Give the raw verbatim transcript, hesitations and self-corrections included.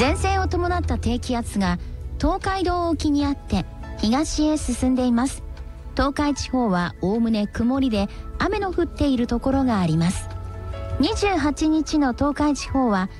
前線を伴った低気圧が東海道沖にあって東へ進んでいます。東海地方はおおむね曇りで雨の降っているところがあります。にじゅうはちにちの東海地方は